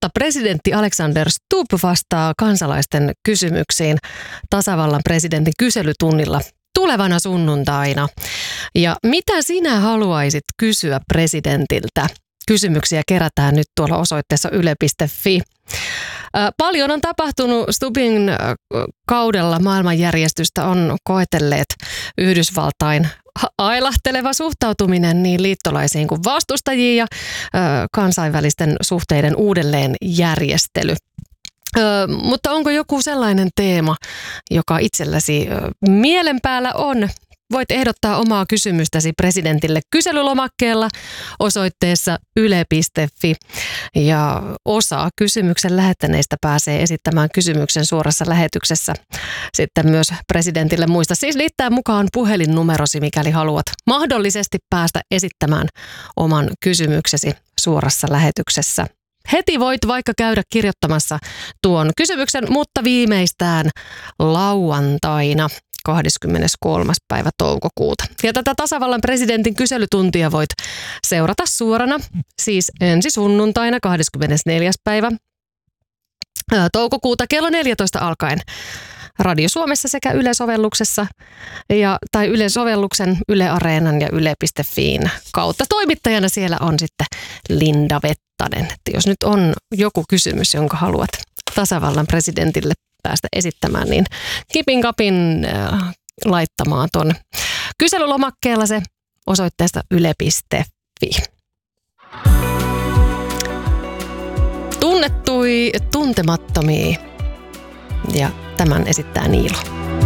Ilta-Sanomista presidentti Alexander Stubb vastaa kansalaisten kysymyksiin tasavallan presidentin kyselytunnilla tulevana sunnuntaina. Ja mitä sinä haluaisit kysyä presidentiltä? Kysymyksiä kerätään nyt tuolla osoitteessa yle.fi. Paljon on tapahtunut Stubbin kaudella. Maailmanjärjestystä on koetelleet Yhdysvaltain ailahteleva suhtautuminen niin liittolaisiin kuin vastustajiin ja kansainvälisten suhteiden uudelleenjärjestely. Mutta onko joku sellainen teema, joka itselläsi mielen päällä on? Voit ehdottaa omaa kysymystäsi presidentille kyselylomakkeella osoitteessa yle.fi. Ja osa kysymyksen lähettäneistä pääsee esittämään kysymyksen suorassa lähetyksessä sitten myös presidentille. Muista siis liittää mukaan puhelinnumerosi, mikäli haluat mahdollisesti päästä esittämään oman kysymyksesi suorassa lähetyksessä. Heti voit vaikka käydä kirjoittamassa tuon kysymyksen, mutta viimeistään lauantaina 23. päivä toukokuuta. Ja tätä tasavallan presidentin kyselytuntia voit seurata suorana, siis ensi sunnuntaina 24. päivä toukokuuta kello 14 alkaen Radio Suomessa sekä Yle-sovelluksessa tai Yle-sovelluksen, Yle Areenan ja Yle.fiin kautta. Toimittajana siellä on sitten Linda Vettanen. Että jos nyt on joku kysymys, jonka haluat tasavallan presidentille päästä esittämään, niin kipin kapin laittamaan ton kyselylomakkeella se osoitteesta yle.fi. Tunnettui tuntemattomia ja tämän esittää Niilo.